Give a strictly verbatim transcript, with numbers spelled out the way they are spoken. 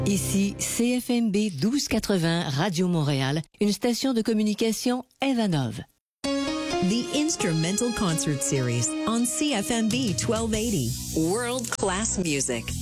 Ici C F M B douze quatre-vingts Radio Montréal, une station de communication Evanov. The Instrumental Concert Series on C F M B twelve eighty. World class music.